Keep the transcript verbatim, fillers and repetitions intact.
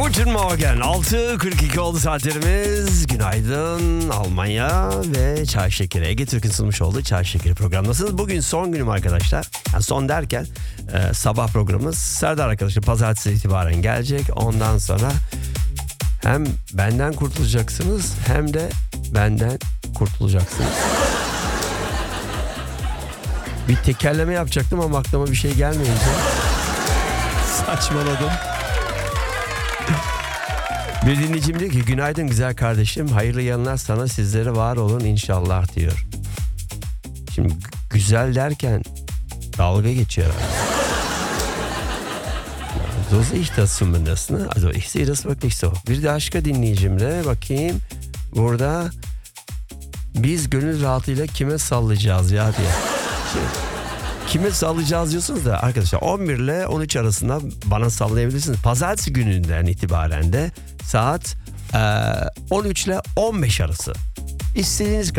Guten Morgen. altı kırk iki oldu saatlerimiz. Günaydın Almanya ve Çay Şekeri. Ege Türk'ün sunmuş olduğu Çay Şekeri programındasınız. Bugün son günüm arkadaşlar. Yani son derken e, sabah programımız Serdar arkadaşım pazartesi itibaren gelecek. Ondan sonra hem benden kurtulacaksınız hem de benden kurtulacaksınız. Bir tekerleme yapacaktım ama aklıma bir şey gelmeyince saçmaladım. Bir dinleyicim diyor ki günaydın güzel kardeşim, hayırlı yanlar sana, sizlere var olun inşallah diyor. Şimdi güzel derken dalga geçiyor. So sehe ich das zumindest. Ne? Also ich sehe das wirklich so. Bir başka dinleyicimle bakayım. Burada biz gönül rahatıyla kime sallayacağız ya diye. Şimdi, kime sallayacağız diyorsunuz da arkadaşlar on bir ile on üç arasında bana sallayabilirsiniz. Pazartesi gününden itibaren de saat on üç ile on beş arası. İstediğiniz